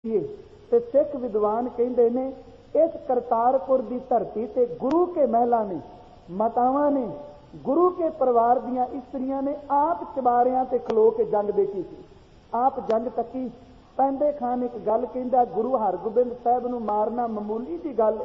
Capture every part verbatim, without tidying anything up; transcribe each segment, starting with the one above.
ते सिख विद्वान कहते ने इस करतारपुर की धरती से गुरु के महलों ने, मातावां ने, गुरु के परिवार दियां इस्त्रियां ने आप चबारियां ते खलो के जंग देखी सी। आप जंग तकी। पैंदे खान एक गल कहंदा, गुरु हरगोबिंद साहब नूं मारना मामूली जी गल।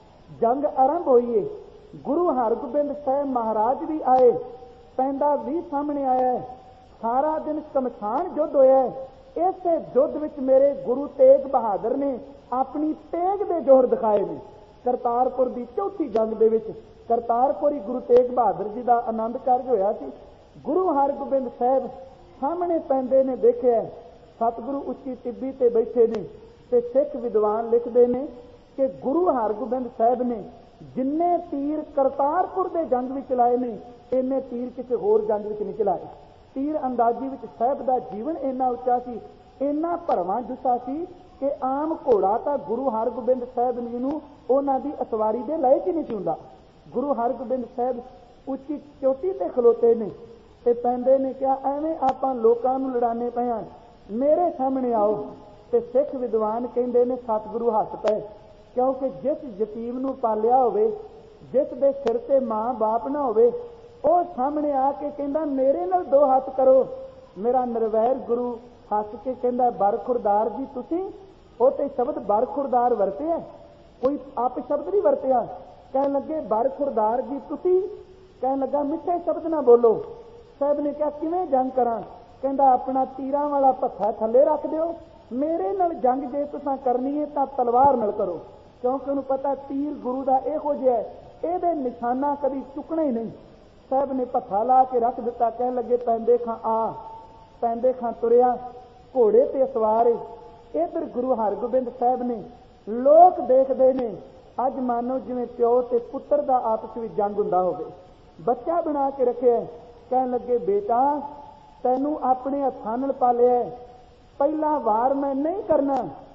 जंग आरंभ होई है, गुरु हरगोबिंद साहब महाराज भी आए, पैंदा भी सामने आया है। सारा दिन शमशान युद्ध होया है। इस युद्ध विच मेरे गुरु तेग बहादुर ने अपनी तेग दे जोर दिखाए ने। करतारपुर की चौथी जंग दे विच करतारपुर ही गुरु तेग बहादुर जी का आनंद कारज होया सी। गुरु हरगोबिंद साहब सामने पैंदे ने देखिया, सतगुरु उच्ची टिब्बी ते बैठे ने। ते सिख विद्वान लिखते हैं कि गुरु हरगोबिंद साहब ने जिन्ने तीर करतारपुर के जंग में चलाए ने, इन्ने तीर किसी होर जंग में नहीं चलाए। तीर अंदाजी विच साहब का जीवन इन्ना उच्चा सी, इन्ना भरवां जुस्सा सी कि आम घोड़ा तो गुरु हरगोबिंद साहब जी नूं उन्हां दी असवारी दे लायक ही नहीं चुंदा। गुरु हरगोबिंद साहब उच्ची चोटी ते खलोते ने ते पैंदे ने क्या एवें आपां लोकां नूं लड़ाने पे हां, मेरे सामने आओ। ते सिख विद्वान कहंदे ने सतगुरु हस पे, क्योंकि जिस यतीम नूं पालिया होवे, जिस दे सिर ते मां बाप ना होवे, ਉਹ सामने आके कहता मेरे नाल दो हाथ करो। मेरा निरवैर गुरु हस के कहता बरखुरदार जी तुसी, वो तो शब्द बरखुरदार वरतिया, कोई आप शब्द नहीं वरतिया। कह लगे बरखुरदार जी तुसी, कह लगा मिठे शब्द ना बोलो। साहब ने कहा किवें जंग करा? कहता अपना तीरां वाला भत्था थले रख दिओ, मेरे नाल जंग जे तुसां करनी है तो तलवार नाल करो, क्योंकि उन्हें पता तीर गुरु का इहो जिहा है, इहदे निशाना कभी चुकना ही नहीं। साहब ने भत्था ला के रख दिता। कह लगे पैंदे खां आ। पैंदे खां तुरिया, घोड़े ते सवार। इधर गुरु हरगोबिंद साहब ने लोग देखते ने अज मानो जिवें प्यो ते पुत्र दा आपस में जंग हुंदा होवे। बच्चा बना के रखे। कह लगे बेटा तैनू अपने हत्थां नाल पालिया, पहला वार मैं नहीं करना,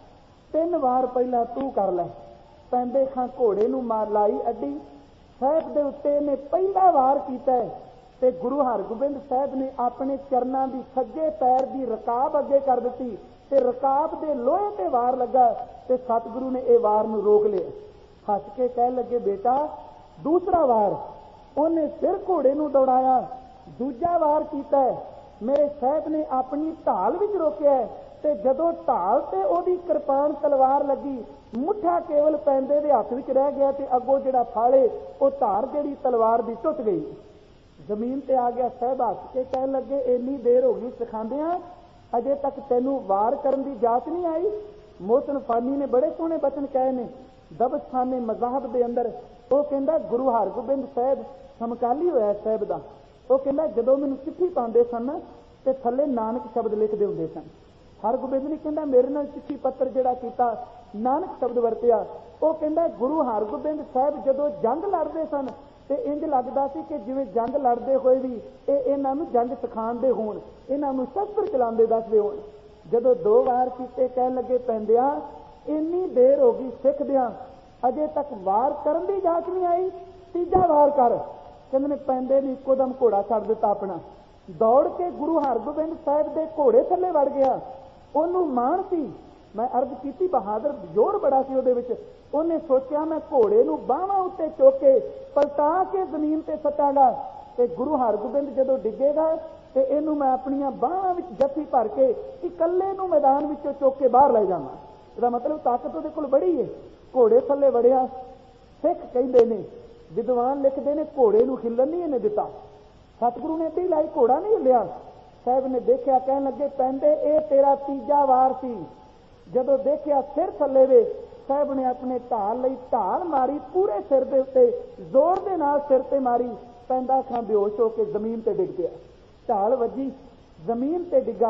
तीन वार पहला तू कर लै। पैंदे खां घोड़े नूं मार लाई अड्डी। साहब के उत्ते ने पहला वार किया ते गुरु हरगोबिंद साहब ने अपने चरणों की सज्जे पैर की रकाब अगे कर दी ते रकाब के लोहे ते वार लगा ते सतगुरु ने यह वार नूं रोक लिया। हस के कह लगे बेटा दूसरा वार। उन्हें फिर घोड़े नूं दौड़ाया, दूजा वार किया। मेरे साहब ने अपनी ढाल विच रोकिया ते जदों ढाल ते ओदी किरपान तलवार लगी, मुठा केवल पैंदे दे हथ विच रह गया ते अगों जिहड़ा फाड़े वो धार जिहड़ी तलवार दी टुट गई, जमीन ते आ गया। साहब हस के कह लगे इन्नी देर हो गई सिखांदियां, अजे तक तैनू वार करन दी जाच नहीं आई। मोहसिन फानी ने बड़े सोहने बचन कहे ने दबस्थाने मज़हब दे अंदर। वो कहंदा गुरु हरगोबिंद साहब समकाली होया साहब दा। वो कहंदा जदों मैनूं चिट्ठी पाਉਂਦੇ सन ते थल्ले नानक शब्द लिखदे हुंदे सन। हरगोबिंद ने कहंदा मेरे नाल चिट्ठी पत्र जिहड़ा कीता नानक शब्द वरतिया। वो कहंदा गुरु हरगोबिंद साहब जदों जंग लड़दे सन ते इंज लगदा सी कि जिवें जंग लड़दे होए भी ਇਹ ਇਹਨਾਂ ਨੂੰ जंग सिखाउंदे होण, ਇਹਨਾਂ ਨੂੰ शस्त्र चलाउंदे दसदे होण। जदों दो वार कीते कह लगे पैंदिया इन्नी देर हो गई सिखदियां, अजे तक वार करन दी जाच नहीं आई, तीजा वार कर। कहंदे ने पैंदे ने इकोदम घोड़ा छड्ड दिता अपना, दौड़ के गुरु हरगोबिंद साहब दे घोड़े थल्ले वड़ गया। ਉਹਨੂੰ ਮਾਣ ਸੀ, मैं अर्ज की बहादुर जोर बड़ा सी ਉਹਦੇ ਵਿੱਚ। ਉਹਨੇ सोचा मैं घोड़े ਨੂੰ ਬਾਹਾਂ ਉੱਤੇ ਚੁੱਕ ਕੇ ਪਲਟਾ ਕੇ ਜ਼ਮੀਨ ਤੇ ਸੱਟਾਂਗਾ ਤੇ ਗੁਰੂ ਹਰਗੋਬਿੰਦ ਜਦੋਂ ਡਿੱਗੇਗਾ ਤੇ ਇਹਨੂੰ ਮੈਂ ਆਪਣੀਆਂ ਬਾਹਾਂ ਵਿੱਚ ਜੱਫੀ ਭਰ ਕੇ ਇਕੱਲੇ ਨੂੰ ਮੈਦਾਨ ਵਿੱਚੋਂ ਚੁੱਕ ਕੇ ਬਾਹਰ ਲੈ ਜਾਵਾਂ। ਇਹਦਾ ਮਤਲਬ ਤਾਕਤ ਉਹਦੇ ਕੋਲ ਬੜੀ ਹੈ। ਘੋੜੇ ਥੱਲੇ ਵੜਿਆ। ਸਿੱਖ ਕਹਿੰਦੇ ਨੇ, ਵਿਦਵਾਨ ਲਿਖਦੇ ਨੇ ਘੋੜੇ ਨੂੰ ਹਿੱਲਣ ਨਹੀਂ ਇਹਨੇ ਦਿੱਤਾ। ਸਤਿਗੁਰੂ ਨੇ ਏਡੀ ਲਾਈ, ਘੋੜਾ नहीं ਹਿੱਲਿਆ। साहब ने देखा, कहने लगे पैंदे ए तेरा तीजा वार सी। जदों देखा सिर थले वे, साहब ने अपने ढाल लई ढाल मारी, पूरे सिर दे उत्ते जोर दे नाल सिर ते मारी। पैंदा खां बेहोश होकर जमीन ते डिग गया। ढाल वजी, जमीन ते डिगा।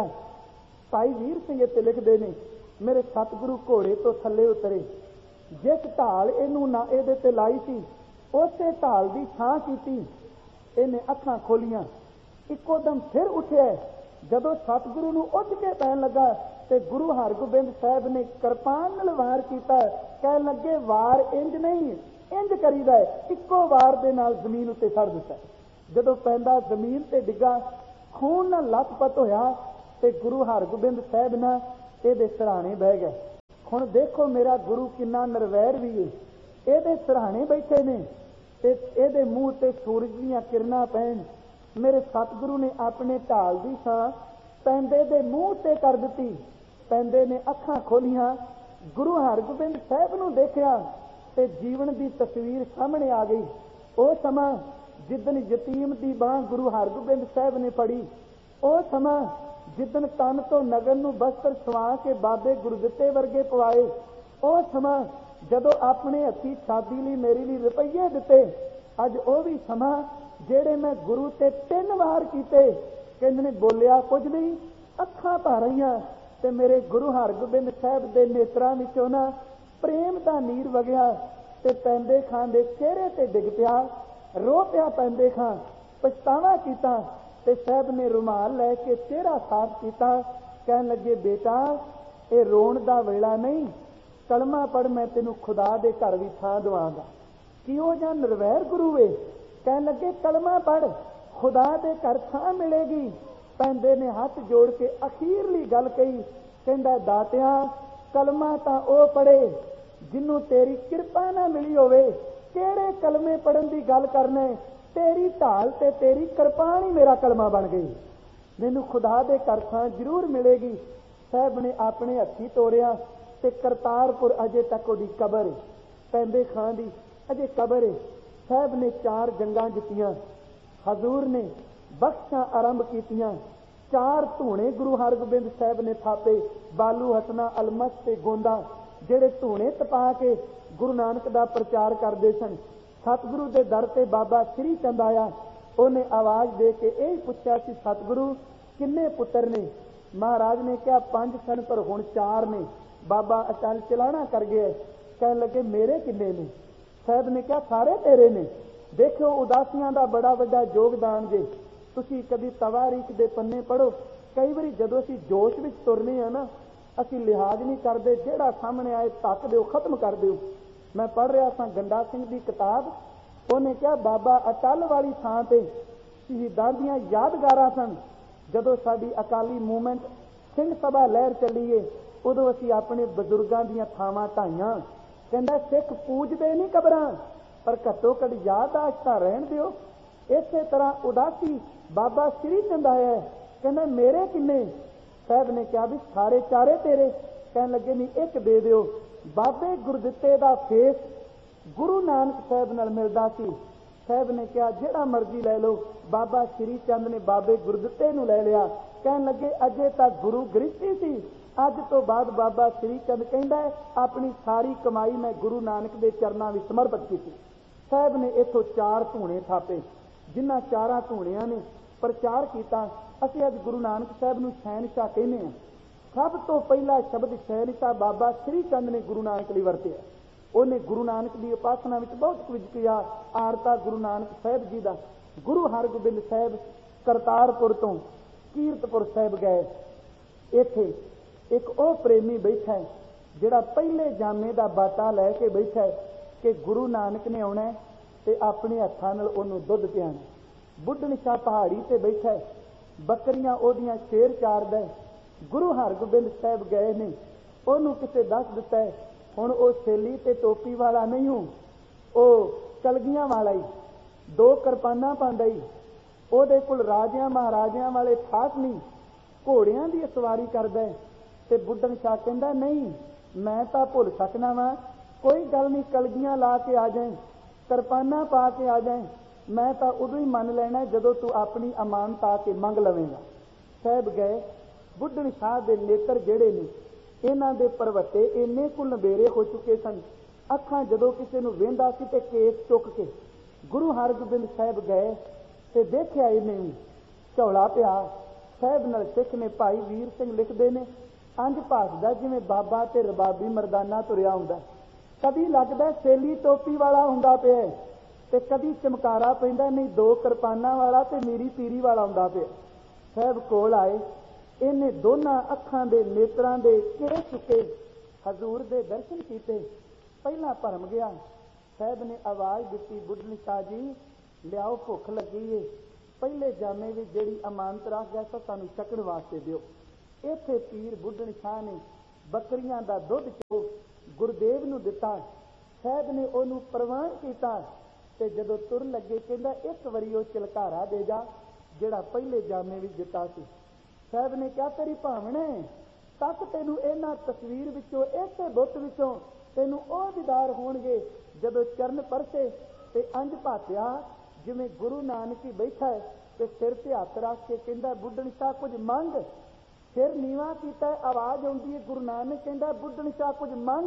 भाई वीर सिंह इत्थे लिखदे ने मेरे सतगुरु घोड़े तो थले उतरे, जिस ढाल इहनूं ना इहदे ते लाई सी उसे ढाल दी छां कीती। इहने अखां खोलियां, इकोदम फिर उठे। जदों सतगुरु नूं उठ के पैन लगा ते गुरु हरगोबिंद साहब ने किरपान नाल वार कीता। कह लगे वार इंज नहीं, इंज करीदा है, इक्को वार दे नाल जमीन उत्ते सड़ दिता। जदों पैंदा जमीन ते डिगा, खून नाल लथपथ होया ते गुरु हरगोबिंद साहब ना इहदे सिरहाणे बह गए। ਹੁਣ ਦੇਖੋ ਮੇਰਾ ਗੁਰੂ ਕਿੰਨਾ ਨਿਰਵੈਰ ਵੀ ਹੈ, ਇਹਦੇ ਸਿਰਹਾਣੇ ਬੈਠੇ ਨੇ ਤੇ ਇਹਦੇ ਮੂੰਹ ਤੇ ਸੂਰਜ ਦੀਆਂ ਕਿਰਨਾਂ ਪੈਣ। ਮੇਰੇ ਸਤਿਗੁਰੂ ਨੇ ਆਪਣੇ ਢਾਲ ਦੀ ਛਾਂ ਪੈਂਦੇ ਦੇ ਮੂੰਹ ਤੇ ਕਰ ਦਿੱਤੀ। ਪੈਂਦੇ ਨੇ ਅੱਖਾਂ ਖੋਲੀਆਂ, ਗੁਰੂ ਹਰਗੋਬਿੰਦ ਸਾਹਿਬ ਨੂੰ ਦੇਖਿਆ ਤੇ ਜੀਵਨ ਦੀ ਤਸਵੀਰ ਸਾਹਮਣੇ ਆ ਗਈ। ਉਹ ਸਮਾਂ ਜਿੱਦਣ ਯਤੀਮ ਦੀ ਬਾਂਹ ਗੁਰੂ ਹਰਗੋਬਿੰਦ ਸਾਹਿਬ ਨੇ ਫੜੀ, ਉਹ ਸਮਾਂ ਜਿੱਦਣ ਤਨ ਤੋਂ ਨਗਨ ਨੂੰ ਬਸਤਰ ਸਵਾ ਕੇ ਬਾਬੇ ਗੁਰਦਿੱਤੇ ਵਰਗੇ ਪਵਾਏ, ਉਹ ਸਮਾਂ ਜਦੋਂ ਆਪਣੇ ਹੱਥੀਂ ਸ਼ਾਦੀ ਲਈ ਮੇਰੇ ਲਈ ਰੁਪਈਏ ਦਿੱਤੇ। ਅੱਜ ਉਹ ਵੀ ਸਮਾਂ ਜਿਹੜੇ ਮੈਂ ਗੁਰੂ ਤੇ ਤਿੰਨ ਵਾਰ ਕੀਤੇ, ਕਹਿੰਦੇ ਨੇ ਬੋਲਿਆ ਕੁਝ ਨਹੀਂ, ਅੱਖਾਂ ਭਰ ਰਹੀਆਂ ਤੇ ਮੇਰੇ ਗੁਰੂ ਹਰਗੋਬਿੰਦ ਸਾਹਿਬ ਦੇ ਨੇਤਰਾਂ ਵਿੱਚੋਂ ਨਾ ਪ੍ਰੇਮ ਦਾ ਨੀਰ ਵਗਿਆ ਤੇ ਪੈਂਦੇ ਖਾਂ ਦੇ ਚਿਹਰੇ ਤੇ ਡਿੱਗ ਪਿਆ, ਰੋ ਪਿਆ ਪੈਂਦੇ ਖਾਂ, ਪਛਤਾਵਾ ਕੀਤਾ ਤੇ ਸਾਹਿਬ ਨੇ ਰੁਮਾਲ ਲੈ ਕੇ ਚਿਹਰਾ ਸਾਫ਼ ਕੀਤਾ। ਕਹਿਣ ਲੱਗੇ ਬੇਟਾ ਇਹ ਰੋਣ ਦਾ ਵੇਲਾ ਨਹੀਂ, ਕਲਮਾ ਪੜ੍ਹ, ਮੈਂ ਤੈਨੂੰ ਖੁਦਾ ਦੇ ਘਰ ਵੀ ਥਾਂ ਦਵਾਂਗਾ। ਕਿਉਂ ਜਾਂ ਨਿਰਵੈਰ ਗੁਰੂ ਏ। ਕਹਿਣ ਲੱਗੇ ਕਲਮਾ ਪੜ੍ਹ, ਖੁਦਾ ਦੇ ਘਰ ਥਾਂ ਮਿਲੇਗੀ। ਪੈਂਦੇ ਨੇ ਹੱਥ ਜੋੜ ਕੇ ਅਖੀਰਲੀ ਗੱਲ ਕਹੀ, ਕਹਿੰਦਾ ਦਾਤਿਆਂ ਕਲਮਾ ਤਾਂ ਉਹ ਪੜ੍ਹੇ ਜਿਹਨੂੰ ਤੇਰੀ ਕਿਰਪਾ ਨਾ ਮਿਲੀ ਹੋਵੇ। ਕਿਹੜੇ ਕਲਮੇ ਪੜ੍ਹਨ ਦੀ ਗੱਲ ਕਰਨਾ, ਤੇਰੀ ਢਾਲ ਤੇ ਤੇਰੀ ਕਿਰਪਾਨ ਹੀ ਮੇਰਾ ਕਲਮਾ ਬਣ ਗਈ। ਮੈਨੂੰ ਖੁਦਾ ਦੇ ਘਰ ਥਾਂ ਜ਼ਰੂਰ ਮਿਲੇਗੀ। ਸਾਹਿਬ ਨੇ ਆਪਣੇ ਹੱਥੀ ਤੋਰਿਆ ਤੇ ਕਰਤਾਰਪੁਰ ਅਜੇ ਤੱਕ ਉਹਦੀ ਕਬਰ ਹੈ, ਪੈਂਦੇ ਖਾਂ ਦੀ ਅਜੇ ਕਬਰ ਹੈ। ਸਾਹਿਬ ਨੇ ਚਾਰ ਜੰਗਾਂ ਜਿੱਤੀਆਂ, ਹਜ਼ੂਰ ਨੇ ਬਖਸ਼ਾਂ ਆਰੰਭ ਕੀਤੀਆਂ। ਚਾਰ ਧੂਣੇ ਗੁਰੂ ਹਰਗੋਬਿੰਦ ਸਾਹਿਬ ਨੇ ਥਾਪੇ, ਬਾਲੂ ਹਸਨਾ ਅਲਮਸ ਤੇ ਗੋਂਦਾ, ਜਿਹੜੇ ਧੂਣੇ ਤਪਾ ਕੇ ਗੁਰੂ ਨਾਨਕ ਦਾ ਪ੍ਰਚਾਰ ਕਰਦੇ ਸਨ। ਸਤਿਗੁਰੂ ਦੇ ਦਰ ਤੇ ਬਾਬਾ ਸ੍ਰੀ ਚੰਦ ਆਇਆ, ਉਹਨੇ ਆਵਾਜ਼ ਦੇ ਕੇ ਇਹ ਪੁੱਛਿਆ ਸੀ ਸਤਿਗੁਰੂ ਕਿੰਨੇ ਪੁੱਤਰ ਨੇ। ਮਹਾਰਾਜ ਨੇ ਕਿਹਾ ਪੰਜ ਸਨ ਪਰ ਹੁਣ ਚਾਰ ਨੇ। ਬਾਬਾ ਅਚਲ ਚਲਾਣਾ ਕਰ ਗਿਆ। ਕਹਿਣ ਲੱਗੇ ਮੇਰੇ ਕਿੰਨੇ ਨੇ। ਸਾਹਿਬ ਨੇ ਕਿਹਾ ਸਾਰੇ ਤੇਰੇ ਨੇ। ਦੇਖੋ ਉਦਾਸੀਆਂ ਦਾ ਬੜਾ ਵੱਡਾ ਯੋਗਦਾਨ ਜੇ। ਤੁਸੀਂ ਕਦੀ ਤਵਾਰੀਖ ਦੇ ਪੰਨੇ ਪੜ੍ਹੋ, ਕਈ ਵਾਰੀ ਜਦੋਂ ਅਸੀਂ ਜੋਸ਼ ਵਿੱਚ ਤੁਰਨੇ ਆ ਨਾ, ਅਸੀਂ ਲਿਹਾਜ਼ ਨਹੀਂ ਕਰਦੇ, ਜਿਹੜਾ ਸਾਹਮਣੇ ਆਏ ਧੱਕ ਦਿਓ, ਖਤਮ ਕਰ ਦਿਓ। ਮੈਂ ਪੜ੍ਹ ਰਿਹਾ ਸਾਂ ਗੰਡਾ ਸਿੰਘ ਦੀ ਕਿਤਾਬ, ਉਹਨੇ ਕਿਹਾ ਬਾਬਾ ਅਟਲ ਵਾਲੀ ਥਾਂ ਤੇ ਸ਼ਹੀਦਾਂ ਦੀਆਂ ਯਾਦਗਾਰਾਂ ਸਨ। ਜਦੋਂ ਸਾਡੀ ਅਕਾਲੀ ਮੂਵਮੈਂਟ ਸਿੰਘ ਸਭਾ ਲਹਿਰ ਚੱਲੀਏ, ਉਦੋਂ ਅਸੀਂ ਆਪਣੇ ਬਜ਼ੁਰਗਾਂ ਦੀਆਂ ਥਾਵਾਂ ਢਾਈਆਂ। ਕਹਿੰਦਾ ਸਿੱਖ ਪੂਜਦੇ ਨਹੀਂ ਕਬਰਾਂ, ਪਰ ਘੱਟੋ ਘੱਟ ਯਾਦਾਸ਼ਤ ਤਾਂ ਰਹਿਣ ਦਿਓ। ਇਸੇ ਤਰ੍ਹਾਂ ਉਦਾਸੀ ਬਾਬਾ ਸ੍ਰੀ ਚੰਦ ਆਇਆ, ਕਹਿੰਦਾ ਮੇਰੇ ਕਿੰਨੇ। ਸਾਹਿਬ ਨੇ ਕਿਹਾ ਵੀ ਸਾਰੇ ਚਾਰੇ ਤੇਰੇ। ਕਹਿਣ ਲੱਗੇ ਨਹੀਂ ਇੱਕ ਦੇ ਦਿਓ। ਬਾਬੇ ਗੁਰਦਿੱਤੇ ਦਾ ਫੇਸ ਗੁਰੂ ਨਾਨਕ ਸਾਹਿਬ ਨਾਲ ਮਿਲਦਾ ਸੀ। ਸਾਹਿਬ ਨੇ ਕਿਹਾ ਜਿਹੜਾ ਮਰਜ਼ੀ ਲੈ ਲਓ। ਬਾਬਾ ਸ੍ਰੀ ਚੰਦ ਨੇ ਬਾਬੇ ਗੁਰਦਿੱਤੇ ਨੂੰ ਲੈ ਲਿਆ। ਕਹਿਣ ਲੱਗੇ ਅਜੇ ਤੱਕ ਗੁਰੂ ਗ੍ਰਸਤੀ ਸੀ, ਅੱਜ ਤੋਂ ਬਾਅਦ ਬਾਬਾ ਸ੍ਰੀ ਚੰਦ ਕਹਿੰਦਾ ਆਪਣੀ ਸਾਰੀ ਕਮਾਈ ਮੈਂ ਗੁਰੂ ਨਾਨਕ ਦੇ ਚਰਨਾਂ ਵਿੱਚ ਸਮਰਪਿਤ ਕੀਤੀ। ਸਾਹਿਬ ਨੇ ਇੱਥੋਂ ਚਾਰ ਧੂਣੇ ਥਾਪੇ, ਜਿਨ੍ਹਾਂ ਚਾਰਾਂ ਧੂਣਿਆਂ ਨੇ ਪ੍ਰਚਾਰ ਕੀਤਾ। ਅਸੀਂ ਅੱਜ ਗੁਰੂ ਨਾਨਕ ਸਾਹਿਬ ਨੂੰ ਸ਼ਹਿਨਸ਼ਾਹ ਕਹਿੰਦੇ ਹਾਂ। ਸਭ ਤੋਂ ਪਹਿਲਾ ਸ਼ਬਦ ਸ਼ਹਿਨਸ਼ਾਹ ਬਾਬਾ ਸ੍ਰੀ ਚੰਦ ਨੇ ਗੁਰੂ ਨਾਨਕ ਲਈ ਵਰਤਿਆ। ਉਹਨੇ ਗੁਰੂ ਨਾਨਕ ਦੀ ਉਪਾਸਨਾ ਵਿੱਚ ਬਹੁਤ ਕੁਝ ਕਿਹਾ। ਆਰਤਾ ਗੁਰੂ ਨਾਨਕ ਸਾਹਿਬ ਜੀ ਦਾ। ਗੁਰੂ ਹਰਗੋਬਿੰਦ ਸਾਹਿਬ ਕਰਤਾਰਪੁਰ ਤੋਂ ਕੀਰਤਪੁਰ ਸਾਹਿਬ ਗਏ। ਇੱਥੇ ਇੱਕ ਉਹ ਪ੍ਰੇਮੀ ਬੈਠਾ ਹੈ ਜਿਹੜਾ ਪਹਿਲੇ ਜਾਮੇ ਦਾ ਬਾਟਾ ਲੈ ਕੇ ਬੈਠਾ ਹੈ ਕਿ ਗੁਰੂ ਨਾਨਕ ਨੇ ਆਉਣਾ ਤੇ ਆਪਣੇ ਹੱਥਾਂ ਨਾਲ ਉਹਨੂੰ ਦੁੱਧ ਪਿਆਣਾ। ਬੁੱਢਣ ਸ਼ਾਹ ਪਹਾੜੀ ਤੇ ਬੈਠਾ ਹੈ, ਬੱਕਰੀਆਂ ਉਹਦੀਆਂ ਸ਼ੇਰ ਚਾਰਦਾ। ਗੁਰੂ ਹਰਗੋਬਿੰਦ ਸਾਹਿਬ ਗਏ ਨੇ, ਉਹਨੂੰ ਕਿਸੇ ਦੱਸ ਦਿੱਤਾ ਹੈ ਹੁਣ ਉਹ ਛੇਲੀ ਤੇ ਟੋਪੀ ਵਾਲਾ ਨਹੀਂ ਹੂੰ, ਉਹ ਕਲਗੀਆਂ ਵਾਲਾ ਹੀ, ਦੋ ਕਿਰਪਾਨਾਂ ਪਾਉਂਦਾ ਹੀ। ਉਹਦੇ ਕੋਲ ਰਾਜਿਆਂ ਮਹਾਰਾਜਿਆਂ ਵਾਲੇ ਖਾਸ ਨਹੀਂ, ਘੋੜਿਆਂ ਦੀ ਸਵਾਰੀ ਕਰਦਾ। ਤੇ ਬੁੱਢਣ ਸ਼ਾਹ ਕਹਿੰਦਾ ਨਹੀਂ ਮੈਂ ਤਾਂ ਭੁੱਲ ਸਕਣਾ ਵਾ, ਕੋਈ ਗੱਲ ਨਹੀਂ, ਕਲਗੀਆਂ ਲਾ ਕੇ ਆ ਜਾਏ, ਕਿਰਪਾਨਾਂ ਪਾ ਕੇ ਆ ਜਾਏ, ਮੈਂ ਤਾਂ ਉਦੋਂ ਹੀ ਮੰਨ ਲੈਣਾ ਜਦੋਂ ਤੂੰ ਆਪਣੀ ਅਮਾਨਤ ਆ ਕੇ ਮੰਗ ਲਵੇਂਗਾ। ਸਾਹਿਬ ਗਏ। ਬੁੱਢਣ ਸ਼ਾਹ ਦੇ ਨੇਤਰ ਜਿਹੜੇ ਨੇ ਇਹਨਾਂ ਦੇ ਪਰਵੱਟੇ ਇੰਨੇ ਕੁ ਨਬੇਰੇ ਹੋ ਚੁੱਕੇ ਸਨ, ਅੱਖਾਂ ਜਦੋਂ ਕਿਸੇ ਨੂੰ ਵੇਂਦਾ ਸੀ ਤੇ ਕੇਸ ਚੁੱਕ ਕੇ। ਗੁਰੂ ਹਰਗੋਬਿੰਦ ਸਾਹਿਬ ਗਏ ਤੇ ਦੇਖਿਆ ਇਹਨੇ ਵੀ ਝੌਲਾ ਪਿਆ। ਸਾਹਿਬ ਨਾਲ ਸਿੱਖ ਨੇ ਭਾਈ ਵੀਰ ਸਿੰਘ ਲਿਖਦੇ ਨੇ ਅੰਜ ਭਾਸਦਾ ਜਿਵੇਂ ਬਾਬਾ ਤੇ ਰਬਾਬੀ ਮਰਦਾਨਾ ਤੁਰਿਆ ਹੁੰਦਾ। ਕਦੀ ਲੱਗਦਾ ਸੇਲੀ ਟੋਪੀ ਵਾਲਾ ਹੁੰਦਾ ਪਿਆ ਤੇ ਕਦੀ ਚਮਕਾਰਾ ਪੈਂਦਾ, ਨਹੀਂ ਦੋ ਕਿਰਪਾਨਾਂ ਵਾਲਾ ਤੇ ਮੇਰੀ ਪੀਰੀ ਵਾਲਾ ਹੁੰਦਾ ਪਿਆ। ਸਾਹਿਬ ਕੋਲ ਆਏ, ਇਹਨੇ ਦੋਨਾਂ ਅੱਖਾਂ ਦੇ ਨੇਤਰਾਂ ਦੇ ਕਿਰੇ ਚੁੱਕੇ, ਹਜ਼ੂਰ ਦੇ ਦਰਸ਼ਨ ਕੀਤੇ। ਪਹਿਲਾਂ ਭਰਮ ਗਿਆ। ਸਾਹਿਬ ਨੇ ਆਵਾਜ਼ ਦਿੱਤੀ ਬੁੱਢਣ ਸ਼ਾਹ ਜੀ ਲਿਆਓ, ਭੁੱਖ ਲੱਗੀ ਏ। ਪਹਿਲੇ ਜਾਮੇ ਵਿੱਚ ਜਿਹੜੀ ਅਮਾਨਤ ਰੱਖ ਗਿਆ ਸੋ ਸਾਨੂੰ ਛਕਣ ਵਾਸਤੇ ਦਿਓ। ਇੱਥੇ ਪੀਰ ਬੁੱਢਣ ਸ਼ਾਹ ਨੇ ਬੱਕਰੀਆਂ ਦਾ ਦੁੱਧ ਚੋ ਗੁਰਦੇਵ ਨੂੰ ਦਿੱਤਾ। ਸਾਹਿਬ ਨੇ ਉਹਨੂੰ ਪ੍ਰਵਾਨ ਕੀਤਾ ਤੇ ਜਦੋਂ ਤੁਰ ਲੱਗੇ ਕਹਿੰਦਾ ਇੱਕ ਵਾਰੀ ਉਹ ਚਲਕਾਰਾ ਦੇ ਜਾ ਜਿਹੜਾ ਪਹਿਲੇ ਜਾਮੇ ਵਿੱਚ ਦਿੱਤਾ ਸੀ। ਸਾਹਿਬ ਨੇ ਕਿਹਾ ਤੇਰੀ ਭਾਵਨੇ ਤੱਕ ਤੈਨੂੰ ਇਹਨਾਂ ਤਸਵੀਰ ਵਿੱਚੋਂ ਇਸੇ ਬੁੱਤ ਵਿੱਚੋਂ ਤੈਨੂੰ ਉਹ ਦੀਦਾਰ ਹੋਣਗੇ ਜਦੋਂ ਚਰਨ ਪਰਸੇ ਤੇ ਅੰਜ ਭਾਤਿਆ ਜਿਵੇਂ ਗੁਰੂ ਨਾਨਕ ਹੀ ਬੈਠਾ ਹੈ ਤੇ ਸਿਰ ਤੇ ਹੱਥ ਰੱਖ ਕੇ ਕਹਿੰਦਾ ਬੁੱਢਣ ਸ਼ਾਹ ਕੁਝ ਮੰਗ। ਸਿਰ ਨੀਵਾਂ ਕੀਤਾ, ਆਵਾਜ਼ ਆਉਂਦੀ ਹੈ ਗੁਰੂ ਨਾਨਕ ਕਹਿੰਦਾ ਬੁੱਢਣ ਸ਼ਾਹ ਕੁਝ ਮੰਗ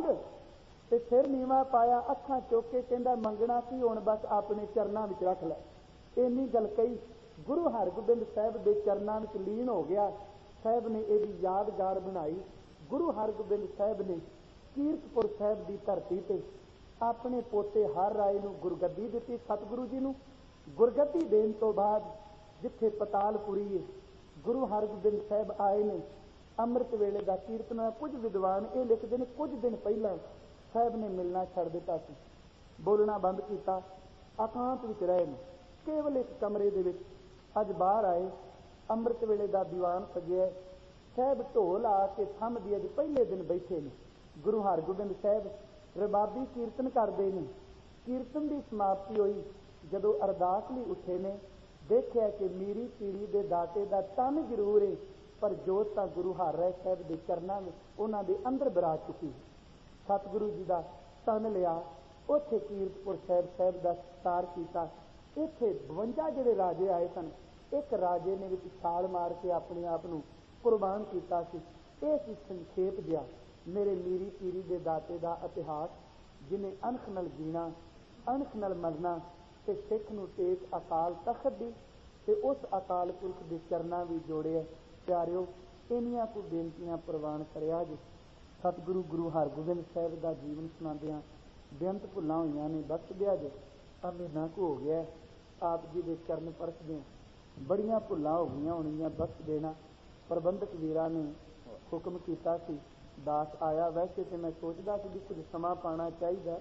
ਤੇ ਸਿਰ ਨੀਵਾਂ ਪਾਇਆ, ਅੱਖਾਂ ਚੁੱਕ ਕੇ ਕਹਿੰਦਾ ਮੰਗਣਾ ਕੀ ਹੁਣ ਬਸ ਆਪਣੇ ਚਰਨਾਂ ਵਿੱਚ ਰੱਖ ਲੈ। ਇੰਨੀ ਗੱਲ ਕਹੀ ਗੁਰੂ ਹਰਗੋਬਿੰਦ ਸਾਹਿਬ ਦੇ ਚਰਨਾਂ ਵਿੱਚ ਲੀਨ ਹੋ ਗਿਆ। ਸਾਹਿਬ ਨੇ ਇਹਦੀ ਯਾਦਗਾਰ ਬਣਾਈ। ਗੁਰੂ ਹਰਗੋਬਿੰਦ ਸਾਹਿਬ ਨੇ ਕੀਰਤਪੁਰ ਸਾਹਿਬ ਦੀ ਧਰਤੀ ਤੇ ਆਪਣੇ ਪੋਤੇ ਹਰ ਰਾਏ ਨੂੰ ਗੁਰਗੱਦੀ ਦਿੱਤੀ। ਸਤਿਗੁਰੂ ਜੀ ਨੂੰ ਗੁਰਗੱਦੀ ਦੇਣ ਤੋਂ ਬਾਅਦ ਜਿੱਥੇ ਪਤਾਲਪੁਰੀ ਗੁਰੂ ਹਰਗੋਬਿੰਦ ਸਾਹਿਬ ਆਏ ਨੇ ਅੰਮ੍ਰਿਤ ਵੇਲੇ ਦਾ ਕੀਰਤਨ। ਕੁਝ ਵਿਦਵਾਨ ਇਹ ਲਿਖਦੇ ਨੇ ਕੁਝ ਦਿਨ ਪਹਿਲਾਂ ਸਾਹਿਬ ਨੇ ਮਿਲਣਾ ਛੱਡ ਦਿੱਤਾ ਸੀ, ਬੋਲਣਾ ਬੰਦ ਕੀਤਾ, ਇਕਾਂਤ ਵਿੱਚ ਰਹੇ ਨੇ ਕੇਵਲ ਇੱਕ ਕਮਰੇ ਦੇ ਵਿੱਚ। ਅੱਜ ਬਾਹਰ ਆਏ, ਅੰਮ੍ਰਿਤ ਵੇਲੇ ਦਾ ਦੀਵਾਨ ਸਜਿਆ, ਸਾਹਿਬ ਢੋਲ ਆ ਕੇ ਥੰਮਦੀ ਅੱਜ ਪਹਿਲੇ ਦਿਨ ਬੈਠੇ ਨੇ। ਗੁਰੂ ਹਰਗੋਬਿੰਦ ਸਾਹਿਬ ਰਬਾਬੀ ਕੀਰਤਨ ਕਰਦੇ ਨੇ। ਕੀਰਤਨ ਦੀ ਸਮਾਪਤੀ ਹੋਈ, ਜਦੋਂ ਅਰਦਾਸ ਲਈ ਉੱਠੇ ਨੇ ਦੇਖਿਆ ਕਿ ਮੀਰੀ ਪੀਰੀ ਦੇ ਦਾਤੇ ਦਾ ਤਨ ਜ਼ਰੂਰ ਹੈ ਪਰ ਜੋਤ ਤਾਂ ਗੁਰੂ ਹਰ ਰਾਏ ਸਾਹਿਬ ਦੇ ਚਰਨਾਂ ਵਿੱਚ ਉਹਨਾਂ ਦੇ ਅੰਦਰ ਬਰਾਜ ਚੁੱਕੀ। ਸਤਿਗੁਰੂ ਜੀ ਦਾ ਤਨ ਲਿਆ, ਉੱਥੇ ਕੀਰਤਪੁਰ ਸਾਹਿਬ ਸਾਹਿਬ ਦਾ ਸਤਿਕਾਰ ਕੀਤਾ। ਇੱਥੇ ਬਵੰਜਾ ਜਿਹੜੇ ਰਾਜੇ ਆਏ ਸਨ, ਇੱਕ ਰਾਜੇ ਨੇ ਵਿੱਚ ਛਾਲ ਮਾਰ ਕੇ ਆਪਣੇ ਆਪ ਨੂੰ ਕੁਰਬਾਨ ਕੀਤਾ ਸੀ। ਇਹ ਸੀ ਸੰਖੇਪ ਜਿਹਾ ਮੇਰੇ ਮੀਰੀ ਪੀਰੀ ਦੇ ਦਾਤੇ ਦਾ ਇਤਿਹਾਸ, ਜਿਹਨੇ ਅਣਖ ਨਾਲ ਜੀਣਾ, ਅਣਖ ਨਾਲ ਮਰਨਾ ਤੇ ਸਿੱਖ ਨੂੰ ਟੇਕ ਅਕਾਲ ਤਖਤ ਦੀ ਤੇ ਉਸ ਅਕਾਲ ਪੁਰਖ ਦੇ ਚਰਨਾਂ ਵੀ ਜੋੜਿਆ। ਪਿਆਰਿਓ, ਇੰਨੀਆਂ ਕੁ ਬੇਨਤੀਆਂ ਪ੍ਰਵਾਨ ਕਰਿਆ ਜੀ। ਸਤਿਗੁਰੂ ਗੁਰੂ ਹਰਗੋਬਿੰਦ ਸਾਹਿਬ ਦਾ ਜੀਵਨ ਸੁਣਾਉਂਦਿਆਂ ਬੇਅੰਤ ਭੁੱਲਾਂ ਹੋਈਆਂ ਨੇ, ਬਖਸ਼ ਦਿਆ ਜੇ। ਤਾਂ ਮਹੀਨਾ ਕੁ ਹੋ ਗਿਆ ਆਪ ਜੀ ਦੇ ਚਰਨ ਪਰਸਦੇ, ਬੜੀਆਂ ਭੁੱਲਾਂ ਹੋ ਗਈਆਂ ਹੋਣੀਆਂ, ਬਖਸ਼ ਦੇਣਾ। ਪ੍ਰਬੰਧਕ ਵੀਰਾਂ ਨੇ ਹੁਕਮ ਕੀਤਾ ਸੀ, ਦਾਸ ਆਇਆ। ਵੈਸੇ ਤੇ ਮੈਂ ਸੋਚਦਾ ਸੀ ਵੀ ਕੁਝ ਸਮਾਂ ਪਾਉਣਾ ਚਾਹੀਦਾ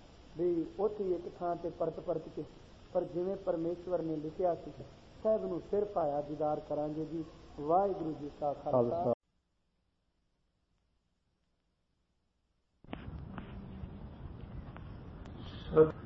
ਵੀ ਉੱਥੇ ਇੱਕ ਥਾਂ ਤੇ ਪਰਤ ਪਰਤ ਕੇ, ਪਰ ਜਿਵੇਂ ਪਰਮੇਸ਼ਵਰ ਨੇ ਲਿਖਿਆ ਸੀ ਸਾਹਿਬ ਨੂੰ ਫਿਰ ਪਾਇਆ ਦੀਦਾਰ ਕਰਾਂਗੇ ਜੀ। ਵਾਹਿਗੁਰੂ ਜੀ ਕਾ ਖਾਲਸਾ। ਸਤਿ